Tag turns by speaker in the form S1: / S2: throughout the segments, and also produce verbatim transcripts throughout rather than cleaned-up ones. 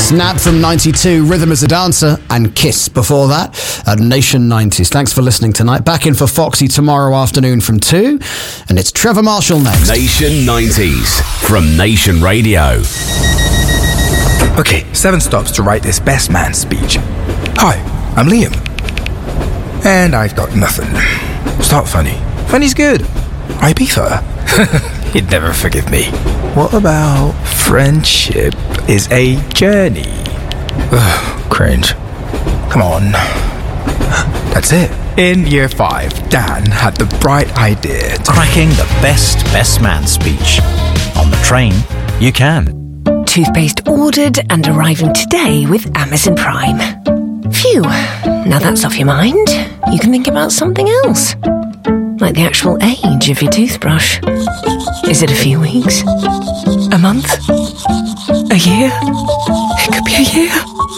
S1: Snap from ninety-two, Rhythm as a Dancer, and Kiss before that at Nation nineties. Thanks for listening tonight. Back in for Foxy tomorrow afternoon from two, and it's Trevor Marshall next.
S2: Nation nineties from Nation Radio.
S3: Okay, seven stops to write this best man speech. Hi, I'm Liam. And I've got nothing. Start funny. Funny's good. Ibiza. He'd never forgive me. What about friendship is a journey? Ugh, cringe. Come on. That's it. In year five, Dan had the bright idea to...
S4: cracking the best best man speech. On the train, you can.
S5: Toothpaste ordered and arriving today with Amazon Prime. Phew, now that's off your mind. You can think about something else. Like the actual age of your toothbrush. Is it a few weeks? A month? A year? It could be a year.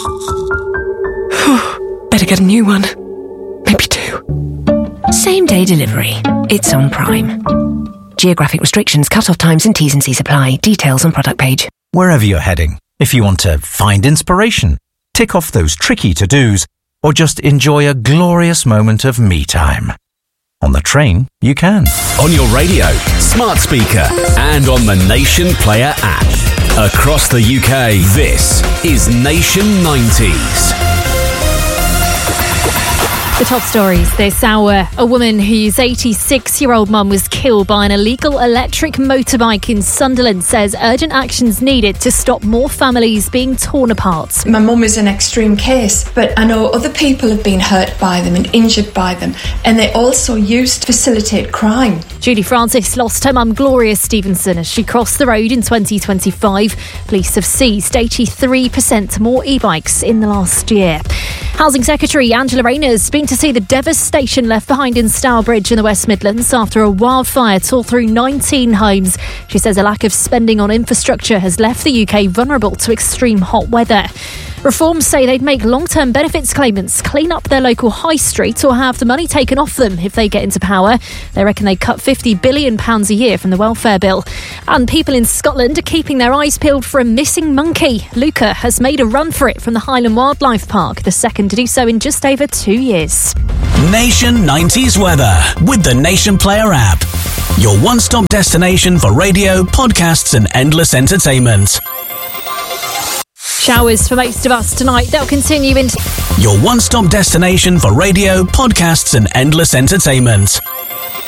S5: Whew, better get a new one. Maybe two. Same day delivery. It's on Prime. Geographic restrictions, cut-off times and T's and C's apply. Details on product page.
S4: Wherever you're heading, if you want to find inspiration, tick off those tricky to-dos, or just enjoy a glorious moment of me time. On the train, you can.
S2: On your radio, smart speaker, and on the Nation Player app. Across the U K, this is Nation nineties.
S6: The top stories this hour. A woman whose eighty-six-year-old mum was killed by an illegal electric motorbike in Sunderland says urgent action's needed to stop more families being torn apart.
S7: My mum is an extreme case, but I know other people have been hurt by them and injured by them, and they also used to facilitate crime.
S6: Judy Francis lost her mum Gloria Stevenson as she crossed the road in twenty twenty-five. Police have seized eighty-three percent more e-bikes in the last year. Housing Secretary Angela Rayner has been to see the devastation left behind in Stourbridge in the West Midlands after a wildfire tore through nineteen homes. She says a lack of spending on infrastructure has left the U K vulnerable to extreme hot weather. Reforms say they'd make long-term benefits claimants clean up their local high street or have the money taken off them if they get into power. They reckon they'd cut fifty billion pounds a year from the welfare bill. And people in Scotland are keeping their eyes peeled for a missing monkey. Luca has made a run for it from the Highland Wildlife Park, the second to do so in just over two years.
S2: Nation nineties weather with the Nation Player app. Your one-stop destination for radio, podcasts and endless entertainment.
S6: Showers for most of us tonight. They'll continue into...
S2: Your one-stop destination for radio, podcasts and endless entertainment.